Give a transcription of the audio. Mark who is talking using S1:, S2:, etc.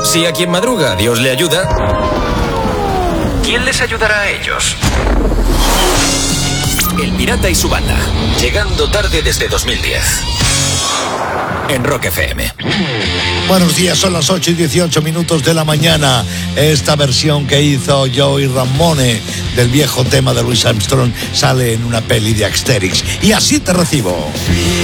S1: Si a quien madruga Dios le ayuda, ¿quién les ayudará a ellos? El Pirata y su banda, llegando tarde desde 2010. En Rock FM.
S2: Buenos días, son las 8:18 de la mañana. Esta versión que hizo Joey Ramone del viejo tema de Louis Armstrong sale en una peli de Asterix. Y así te recibo.